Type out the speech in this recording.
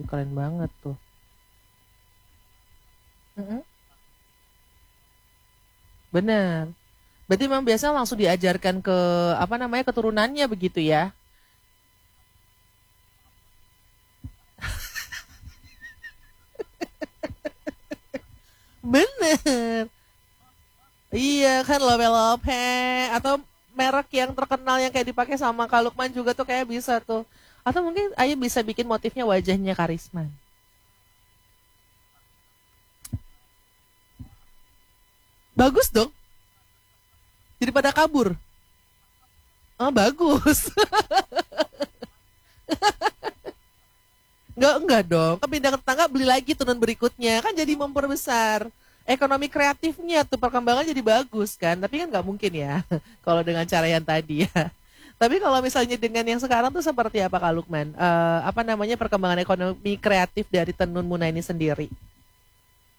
keren banget tuh. Mm-mm. Bener. Berarti memang biasanya langsung diajarkan ke apa namanya keturunannya begitu ya? Bener. Iya kan Lope Lope atau merek yang terkenal yang kayak dipakai sama Kak Lukman juga tuh kayak bisa tuh. Atau mungkin Ayu bisa bikin motifnya wajahnya Karisma. Bagus dong. Jadi pada kabur. Oh, bagus. Enggak dong. Kan pindah ke tetangga beli lagi turun berikutnya. Kan jadi memperbesar ekonomi kreatifnya tuh perkembangan jadi bagus kan. Tapi kan nggak mungkin ya kalau dengan cara yang tadi ya. Tapi kalau misalnya dengan yang sekarang tuh seperti apa Kak Lukman? Apa namanya perkembangan ekonomi kreatif dari Tenun Muna ini sendiri?